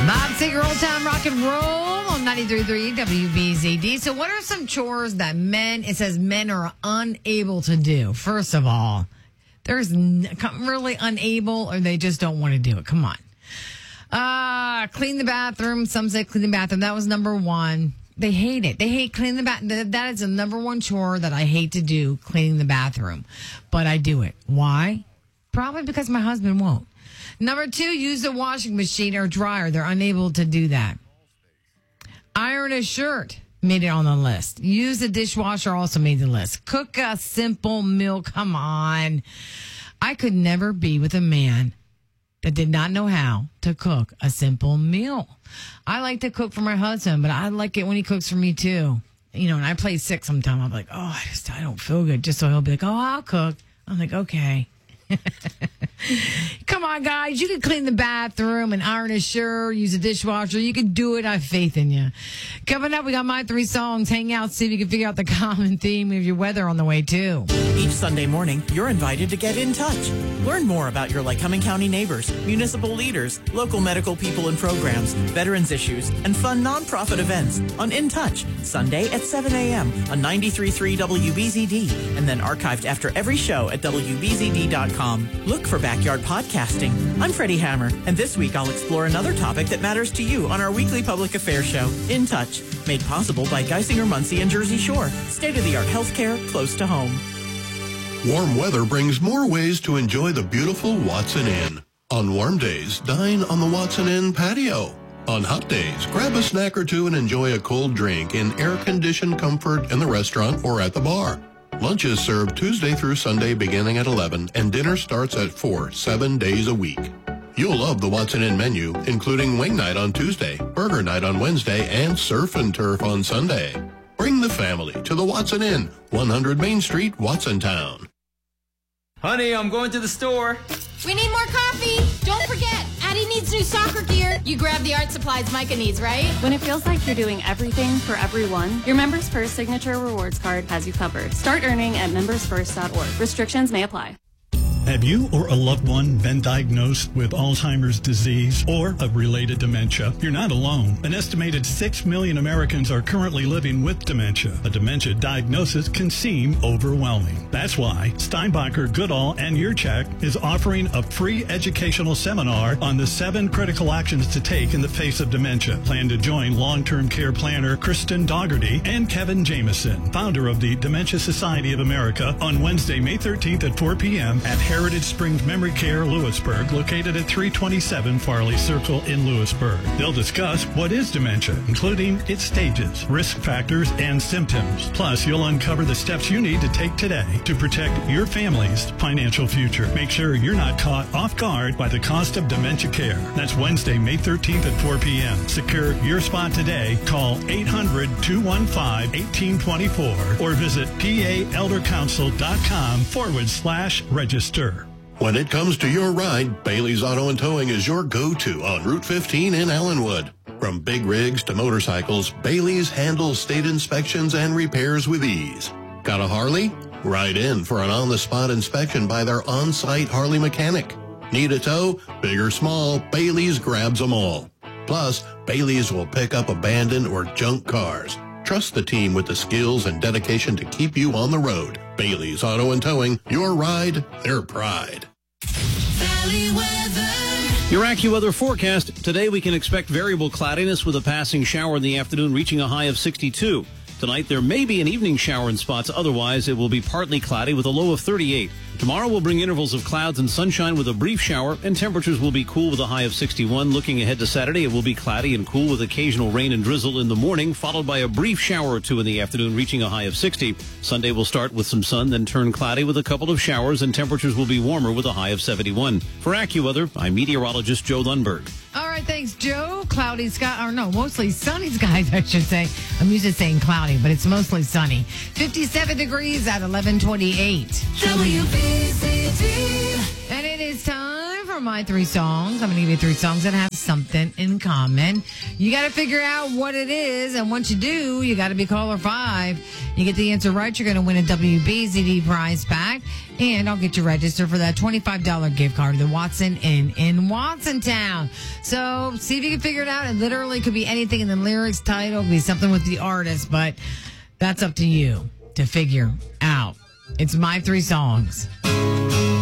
Bob Seger, Old Town Rock and Roll on 93.3 WBZD. So what are some chores that it says men are unable to do? First of all, there's really unable or they just don't want to do it. Come on. Clean the bathroom. Some say clean the bathroom. That was number one. They hate it. They hate cleaning the bathroom. That is the number one chore that I hate to do, cleaning the bathroom. But I do it. Why? Probably because my husband won't. Number two, use the washing machine or dryer. They're unable to do that. Iron a shirt made it on the list. Use the dishwasher also made the list. Cook a simple meal. Come on. I could never be with a man that did not know how to cook a simple meal. I like to cook for my husband, but I like it when he cooks for me too. You know, and I play sick sometimes. I'm like, I don't feel good. Just so he'll be like, I'll cook. I'm like, okay. Come on, guys. You can clean the bathroom and iron a shirt, use a dishwasher. You can do it. I have faith in you. Coming up, we got my 3 songs. Hang out, see if you can figure out the common theme of your weather on the way, too. Each Sunday morning, you're invited to get in touch. Learn more about your Lycoming County neighbors, municipal leaders, local medical people and programs, veterans issues, and fun nonprofit events on In Touch, Sunday at 7 a.m. on 93.3 WBZD, and then archived after every show at WBZD.com. Look for Backyard Podcasting. I'm Freddie Hammer, and this week I'll explore another topic that matters to you on our weekly public affairs show, In Touch, made possible by Geisinger, Muncie, and Jersey Shore. State-of-the-art healthcare close to home. Warm weather brings more ways to enjoy the beautiful Watson Inn. On warm days, dine on the Watson Inn patio. On hot days, grab a snack or two and enjoy a cold drink in air-conditioned comfort in the restaurant or at the bar. Lunch is served Tuesday through Sunday beginning at 11, and dinner starts at 4, 7 days a week. You'll love the Watson Inn menu, including wing night on Tuesday, burger night on Wednesday, and surf and turf on Sunday. Bring the family to the Watson Inn, 100 Main Street, Watsontown. Honey, I'm going to the store. We need more coffee. Don't forget, Addie needs new soccer gear. You grab the art supplies Micah needs, right? When it feels like you're doing everything for everyone, your Members First Signature Rewards Card has you covered. Start earning at membersfirst.org. Restrictions may apply. Have you or a loved one been diagnosed with Alzheimer's disease or a related dementia? You're not alone. An estimated 6 million Americans are currently living with dementia. A dementia diagnosis can seem overwhelming. That's why Steinbacher, Goodall, and Yurchak is offering a free educational seminar on the 7 critical actions to take in the face of dementia. Plan to join long-term care planner Kristen Dougherty and Kevin Jameson, founder of the Dementia Society of America, on Wednesday, May 13th at 4 p.m. at Heritage Springs Memory Care, Lewisburg, located at 327 Farley Circle in Lewisburg. They'll discuss what is dementia, including its stages, risk factors, and symptoms. Plus, you'll uncover the steps you need to take today to protect your family's financial future. Make sure you're not caught off guard by the cost of dementia care. That's Wednesday, May 13th at 4 p.m. Secure your spot today. Call 800-215-1824 or visit paeldercouncil.com/register. When it comes to your ride, Bailey's Auto and Towing is your go-to on Route 15 in Allenwood. From big rigs to motorcycles, Bailey's handles state inspections and repairs with ease. Got a Harley? Ride in for an on-the-spot inspection by their on-site Harley mechanic. Need a tow? Big or small, Bailey's grabs them all. Plus, Bailey's will pick up abandoned or junk cars. Trust the team with the skills and dedication to keep you on the road. Bailey's Auto and Towing, your ride, their pride. Valley weather. Your AccuWeather forecast. Today we can expect variable cloudiness with a passing shower in the afternoon reaching a high of 62. Tonight there may be an evening shower in spots. Otherwise, it will be partly cloudy with a low of 38. Tomorrow will bring intervals of clouds and sunshine with a brief shower, and temperatures will be cool with a high of 61. Looking ahead to Saturday, it will be cloudy and cool with occasional rain and drizzle in the morning, followed by a brief shower or two in the afternoon, reaching a high of 60. Sunday will start with some sun, then turn cloudy with a couple of showers, and temperatures will be warmer with a high of 71. For AccuWeather, I'm meteorologist Joe Lundberg. All right, thanks, Joe. Cloudy sky, or no, mostly sunny skies, I should say. I'm used to saying cloudy, but it's mostly sunny. 57 degrees at 11:28. WBZD. And it is time for for my 3 songs. I'm going to give you 3 songs that have something in common. You got to figure out what it is, and once you do, you got to be caller 5. You get the answer right, you're going to win a WBZD prize pack, and I'll get you registered for that $25 gift card to the Watson Inn in Watsontown. So see if you can figure it out. It literally could be anything in the lyrics, title, could be something with the artist, but that's up to you to figure out. It's my 3 songs.